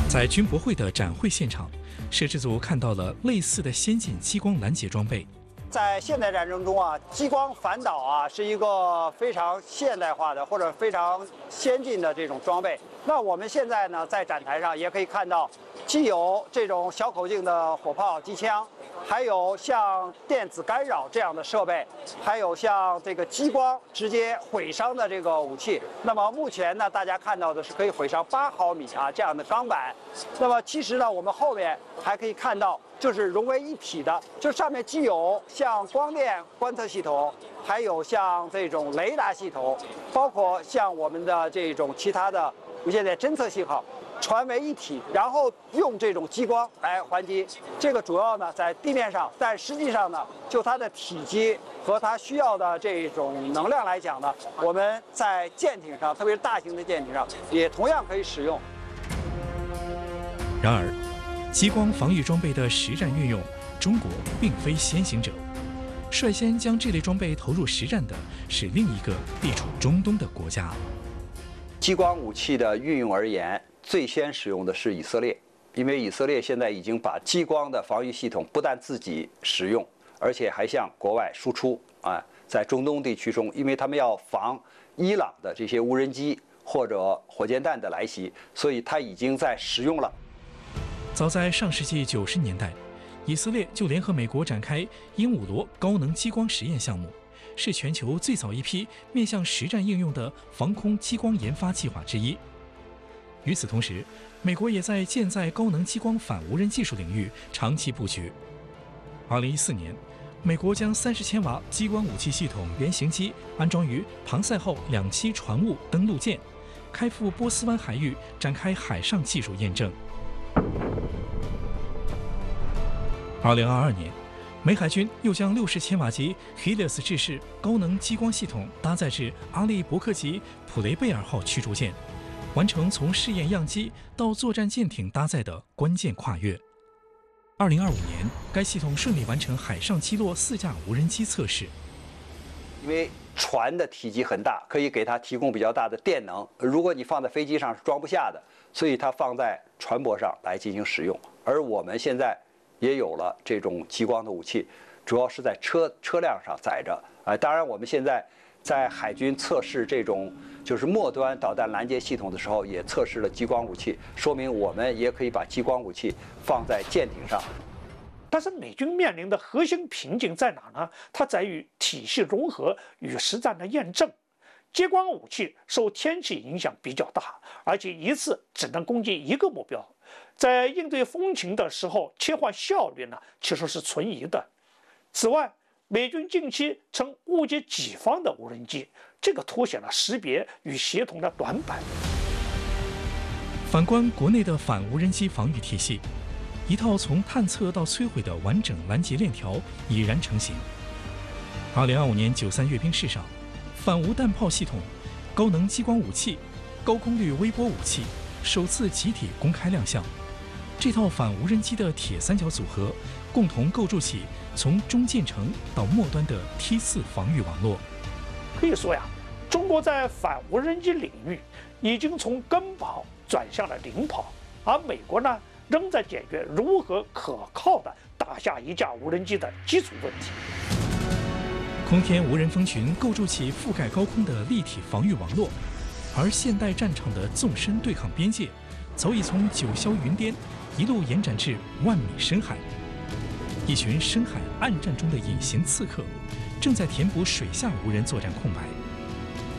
在军博会的展会现场，摄制组看到了类似的先进激光拦截装备。 在现代战争中啊，激光反导啊是一个非常现代化的或者非常先进的这种装备。那我们现在呢，在展台上也可以看到，既有这种小口径的火炮、机枪，还有像电子干扰这样的设备，还有像这个激光直接毁伤的这个武器。那么目前呢，大家看到的是可以毁伤8毫米啊这样的钢板。那么其实呢，我们后面还可以看到，就是融为一体的，就上面既有像光电观测系统，还有像这种雷达系统，包括像我们的这种其他的无线电侦测信号。传为一体，然后用这种激光来还击。这个主要呢在地面上，但实际上呢，就它的体积和它需要的这种能量来讲呢，我们在舰艇上，特别是大型的舰艇上，也同样可以使用。 然而，激光防御装备的实战运用，中国并非先行者。率先将这类装备投入实战的是另一个地处中东的国家。 激光武器的运用而言，最先使用的是以色列，因为以色列现在已经把激光的防御系统不但自己使用，而且还向国外输出啊。在中东地区中，因为他们要防伊朗的这些无人机或者火箭弹的来袭，所以它已经在使用了。 早在上世纪90年代，以色列就联合美国展开鹦鹉螺高能激光实验项目，是全球最早一批面向实战应用的防空激光研发计划之一。与此同时，美国也在舰载高能激光反无人技术领域长期布局。2014年，美国将30千瓦激光武器系统原型机安装于庞塞号2栖船坞登陆舰，开赴波斯湾海域展开海上技术验证。2022年，美海军又将60千瓦级 Helios 制式高能激光系统搭载至阿利伯克级普雷贝尔号驱逐舰，完成从试验样机到作战舰艇搭载的关键跨越。2025年，该系统顺利完成海上击落4架无人机测试。 因为船的体积很大，可以给它提供比较大的电能。如果你放在飞机上是装不下的，所以它放在船舶上来进行使用。而我们现在也有了这种激光的武器，主要是在车辆上载着。当然我们现在在海军测试这种就是末端导弹拦截系统的时候，也测试了激光武器，说明我们也可以把激光武器放在舰艇上。 但是美军面临的核心瓶颈在哪呢？它在于体系融合与实战的验证。激光武器受天气影响比较大，而且一次只能攻击一个目标，在应对风情的时候切换效率呢，其实是存疑的。此外，美军近期曾误解己方的无人机，这个凸显了识别与协同的短板。 反观国内的反无人机防御体系，一套从探测到摧毁的完整拦截链条已然成型。2025年93阅兵式上，反无弹炮系统、高能激光武器、高功率微波武器首次集体公开亮相。这套反无人机的铁三角组合，共同构筑起从中建成到末端的T4防御网络。 可以说呀，中国在反无人机领域已经从跟跑转向了领跑，而美国呢，仍在解决如何可靠地打下一架无人机的基础问题。 空天无人蜂群构筑起覆盖高空的立体防御网络，而现代战场的纵深对抗边界，早已从九霄云巅一路延展至万米深海。一群深海暗战中的隐形刺客，正在填补水下无人作战空白。